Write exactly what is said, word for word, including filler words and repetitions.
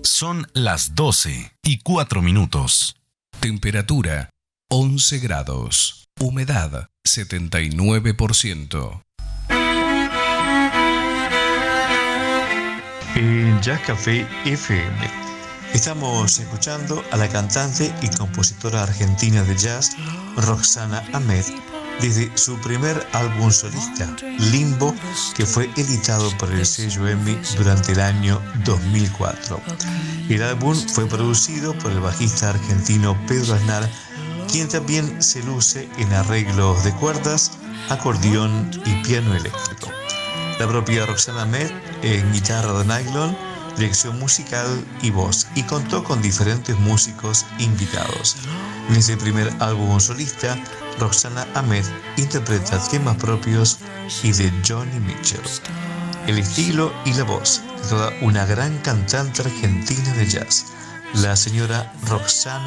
Son las doce y cuatro minutos. Temperatura once grados. Humedad setenta y nueve por ciento. En Jazz Café F M estamos escuchando a la cantante y compositora argentina de jazz Roxana Ahmed desde su primer álbum solista, Limbo, que fue editado por el sello EMI durante el año dos mil cuatro. El álbum fue producido por el bajista argentino Pedro Aznar, quien también se luce en arreglos de cuerdas, acordeón y piano eléctrico. La propia Roxana Ahmed en guitarra de nylon, dirección musical y voz, y contó con diferentes músicos invitados. En ese primer álbum solista, Roxana Ahmed interpreta temas propios y de Johnny Mitchell. El estilo y la voz de toda una gran cantante argentina de jazz, la señora Roxana